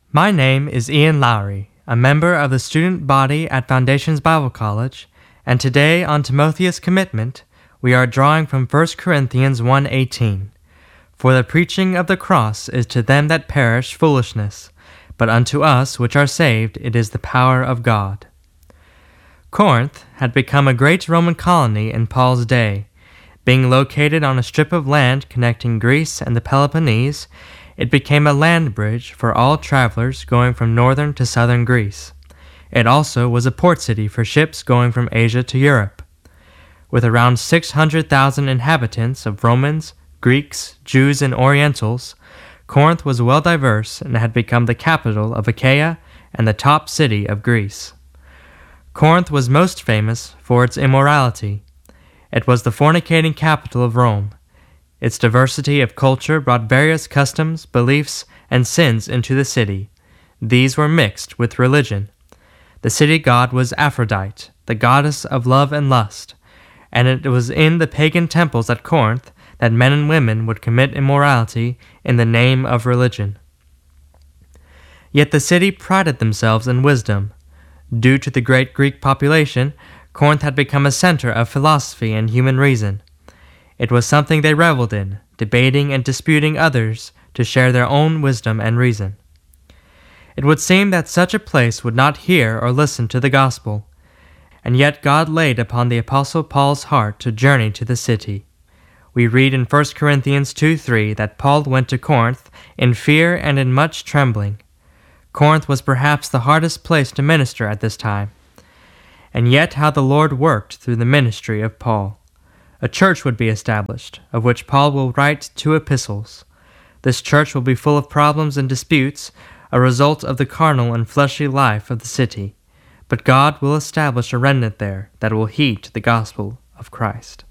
My name is Ian Lowry, a member of the student body at Foundations Bible College, and today on Timotheus Commitment, we are drawing from 1 Corinthians 1:18. For the preaching of the cross is to them that perish foolishness, but unto us which are saved it is the power of God. Corinth had become a great Roman colony in Paul's day. Being located on a strip of land connecting Greece and the Peloponnese, it became a land bridge for all travelers going from northern to southern Greece. It also was a port city for ships going from Asia to Europe. With around 600,000 inhabitants of Romans, Greeks, Jews, and Orientals, Corinth was well diverse and had become the capital of Achaia and the top city of Greece. Corinth was most famous for its immorality. It was the fornicating capital of Rome. Its diversity of culture brought various customs, beliefs, and sins into the city. These were mixed with religion. The city god was Aphrodite, the goddess of love and lust, and it was in the pagan temples at Corinth that men and women would commit immorality in the name of religion. Yet the city prided themselves in wisdom. Due to the great Greek population, Corinth had become a center of philosophy and human reason. It was something they reveled in, debating and disputing others to share their own wisdom and reason. It would seem that such a place would not hear or listen to the gospel, and yet God laid upon the Apostle Paul's heart to journey to the city. We read in 1 Corinthians 2:3 that Paul went to Corinth in fear and in much trembling. Corinth was perhaps the hardest place to minister at this time. And yet how the Lord worked through the ministry of Paul. A church would be established, of which Paul will write 2 epistles. This church will be full of problems and disputes, a result of the carnal and fleshly life of the city. But God will establish a remnant there that will heed the gospel of Christ.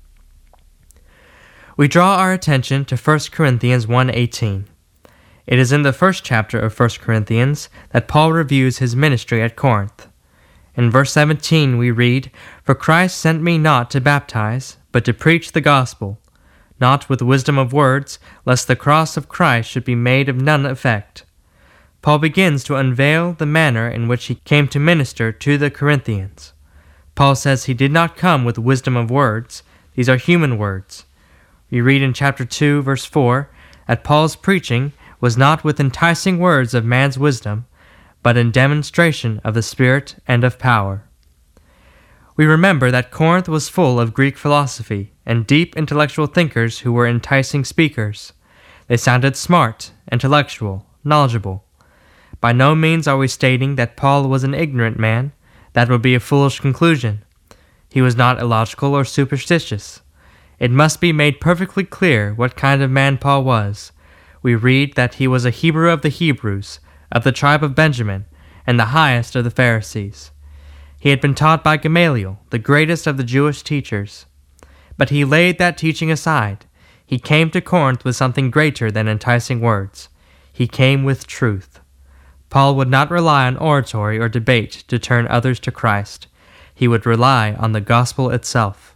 We draw our attention to 1 Corinthians 1:18. It is in the first chapter of 1 Corinthians that Paul reviews his ministry at Corinth. In verse 17 we read, "For Christ sent me not to baptize, but to preach the gospel, not with wisdom of words, lest the cross of Christ should be made of none effect." Paul begins to unveil the manner in which he came to minister to the Corinthians. Paul says he did not come with wisdom of words. These are human words. We read in chapter 2, verse 4, that Paul's preaching was not with enticing words of man's wisdom, but in demonstration of the Spirit and of power. We remember that Corinth was full of Greek philosophy and deep intellectual thinkers who were enticing speakers. They sounded smart, intellectual, knowledgeable. By no means are we stating that Paul was an ignorant man. That would be a foolish conclusion. He was not illogical or superstitious. It must be made perfectly clear what kind of man Paul was. We read that he was a Hebrew of the Hebrews, of the tribe of Benjamin, and the highest of the Pharisees. He had been taught by Gamaliel, the greatest of the Jewish teachers. But he laid that teaching aside. He came to Corinth with something greater than enticing words. He came with truth. Paul would not rely on oratory or debate to turn others to Christ. He would rely on the gospel itself.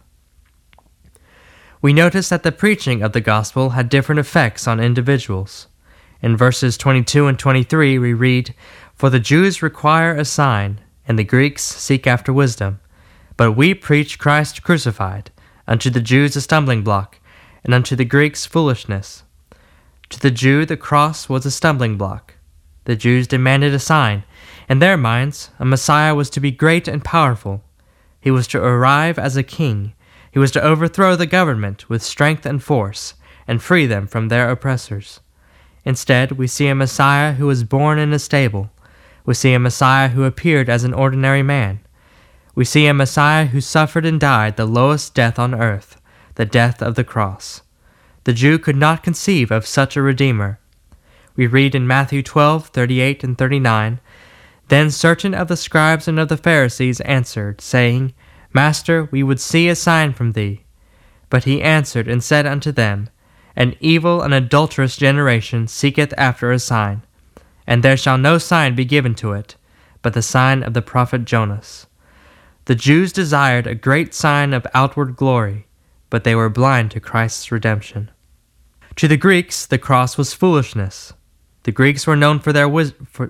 We notice that the preaching of the gospel had different effects on individuals. In verses 22 and 23 we read, "For the Jews require a sign, and the Greeks seek after wisdom. But we preach Christ crucified, unto the Jews a stumbling block, and unto the Greeks foolishness." To the Jew the cross was a stumbling block. The Jews demanded a sign. In their minds, a Messiah was to be great and powerful. He was to arrive as a king. He was to overthrow the government with strength and force, and free them from their oppressors. Instead, we see a Messiah who was born in a stable. We see a Messiah who appeared as an ordinary man. We see a Messiah who suffered and died the lowest death on earth, the death of the cross. The Jew could not conceive of such a Redeemer. We read in Matthew 12:38 and 39, "Then certain of the scribes and of the Pharisees answered, saying, Master, we would see a sign from thee. But he answered and said unto them, An evil and adulterous generation seeketh after a sign, and there shall no sign be given to it, but the sign of the prophet Jonas. The Jews desired a great sign of outward glory, but they were blind to Christ's redemption. To the Greeks, the cross was foolishness. The Greeks were known for their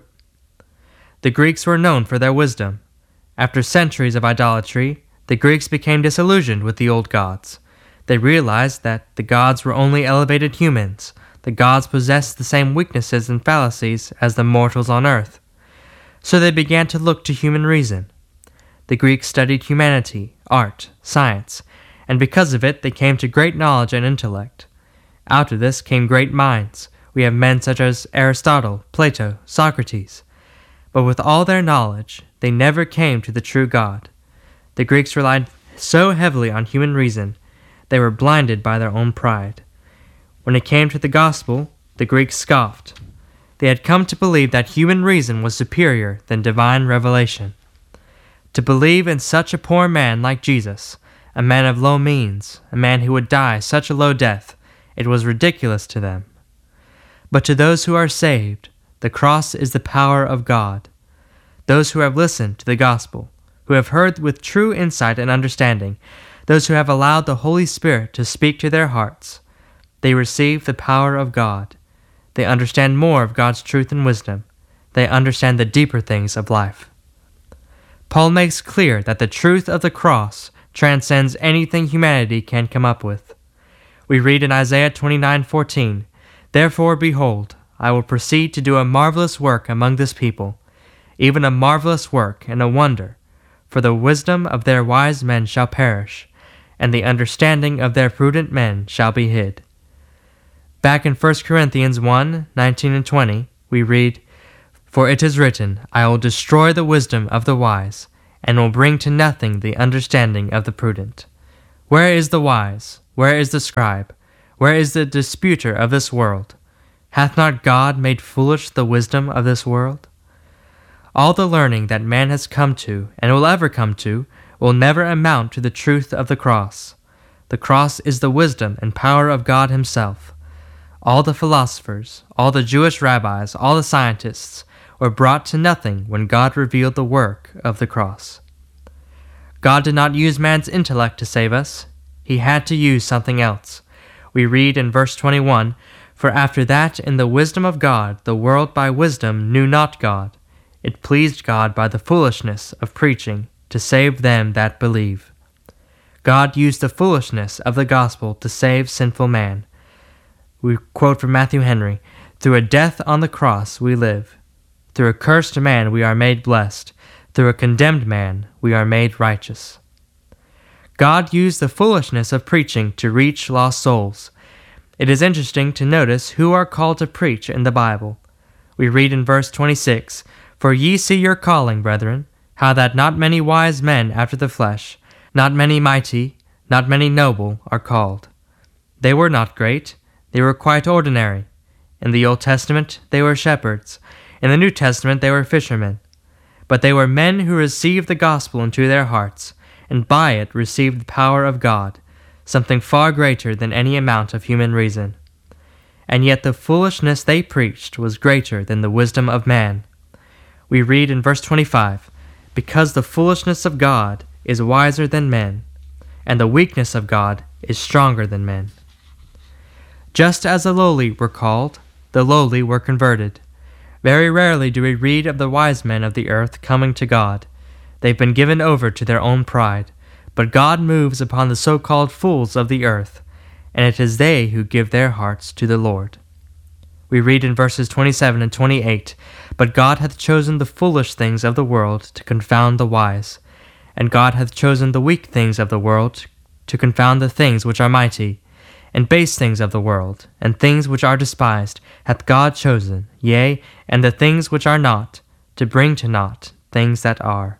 wisdom. After centuries of idolatry, the Greeks became disillusioned with the old gods. They realized that the gods were only elevated humans. The gods possessed the same weaknesses and fallacies as the mortals on earth. So they began to look to human reason. The Greeks studied humanity, art, science, and because of it they came to great knowledge and intellect. Out of this came great minds. We have men such as Aristotle, Plato, Socrates. But with all their knowledge, they never came to the true God. The Greeks relied so heavily on human reason, they were blinded by their own pride. When it came to the gospel, the Greeks scoffed. They had come to believe that human reason was superior than divine revelation. To believe in such a poor man like Jesus, a man of low means, a man who would die such a low death, it was ridiculous to them. But to those who are saved, the cross is the power of God. Those who have listened to the gospel, who have heard with true insight and understanding, those who have allowed the Holy Spirit to speak to their hearts, they receive the power of God. They understand more of God's truth and wisdom. They understand the deeper things of life. Paul makes clear that the truth of the cross transcends anything humanity can come up with. We read in Isaiah 29:14, "Therefore, behold, I will proceed to do a marvelous work among this people, even a marvelous work and a wonder, for the wisdom of their wise men shall perish, and the understanding of their prudent men shall be hid." Back in 1 Corinthians 1:19 and 20, we read, "For it is written, I will destroy the wisdom of the wise, and will bring to nothing the understanding of the prudent." Where is the wise? Where is the scribe? Where is the disputer of this world? Hath not God made foolish the wisdom of this world? All the learning that man has come to, and will ever come to, will never amount to the truth of the cross. The cross is the wisdom and power of God himself. All the philosophers, all the Jewish rabbis, all the scientists were brought to nothing when God revealed the work of the cross. God did not use man's intellect to save us. He had to use something else. We read in verse 21, "For after that in the wisdom of God the world by wisdom knew not God. It pleased God by the foolishness of preaching to save them that believe." God used the foolishness of the gospel to save sinful man. We quote from Matthew Henry, "Through a death on the cross we live. Through a cursed man we are made blessed. Through a condemned man we are made righteous." God used the foolishness of preaching to reach lost souls. It is interesting to notice who are called to preach in the Bible. We read in verse 26, "For ye see your calling, brethren, how that not many wise men after the flesh, not many mighty, not many noble are called." They were not great. They were quite ordinary. In the Old Testament, they were shepherds. In the New Testament, they were fishermen. But they were men who received the gospel into their hearts, and by it received the power of God, something far greater than any amount of human reason. And yet the foolishness they preached was greater than the wisdom of man. We read in verse 25, "Because the foolishness of God is wiser than men, and the weakness of God is stronger than men." Just as the lowly were called, the lowly were converted. Very rarely do we read of the wise men of the earth coming to God. They've been given over to their own pride, but God moves upon the so-called fools of the earth, and it is they who give their hearts to the Lord. We read in verses 27 and 28, "But God hath chosen the foolish things of the world to confound the wise, and God hath chosen the weak things of the world to confound the things which are mighty, and base things of the world, and things which are despised, hath God chosen, yea, and the things which are not, to bring to naught things that are."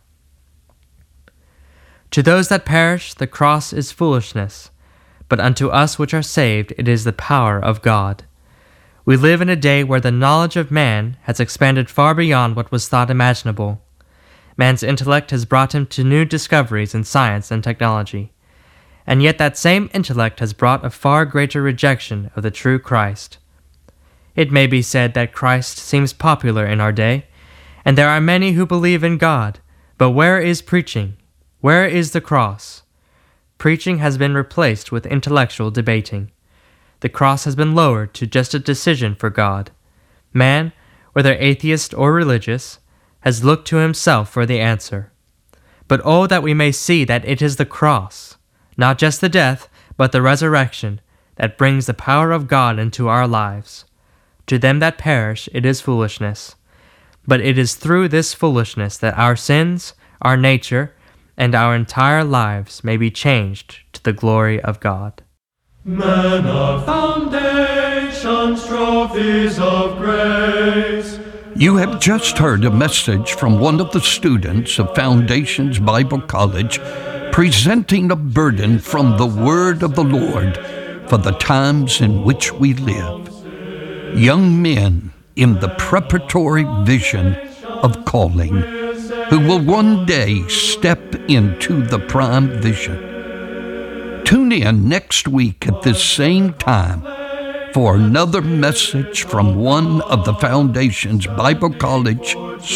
To those that perish the cross is foolishness, but unto us which are saved it is the power of God. We live in a day where the knowledge of man has expanded far beyond what was thought imaginable. Man's intellect has brought him to new discoveries in science and technology. And yet that same intellect has brought a far greater rejection of the true Christ. It may be said that Christ seems popular in our day, and there are many who believe in God, but where is preaching? Where is the cross? Preaching has been replaced with intellectual debating. The cross has been lowered to just a decision for God. Man, whether atheist or religious, has looked to himself for the answer. But oh, that we may see that it is the cross, not just the death, but the resurrection, that brings the power of God into our lives. To them that perish it is foolishness, but it is through this foolishness that our sins, our nature, and our entire lives may be changed to the glory of God. Men are foundations, trophies of grace. You have just heard a message from one of the students of Foundations Bible College presenting a burden from the Word of the Lord for the times in which we live. Young men in the preparatory vision of calling who will one day step into the prime vision. Tune in next week at this same time for another message from one of the Foundations Bible College